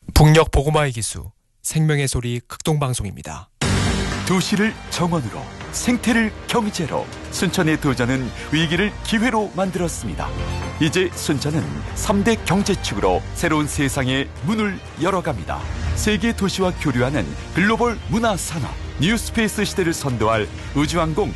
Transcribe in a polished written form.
북녘 보고마의 기수 생명의 소리 극동방송입니다. 도시를 정원으로, 생태를 경제로, 순천의 도전은 위기를 기회로 만들었습니다. 이제 순천은 3대 경제축으로 새로운 세상의 문을 열어갑니다. 세계 도시와 교류하는 글로벌 문화산업, 뉴스페이스 시대를 선도할 우주항공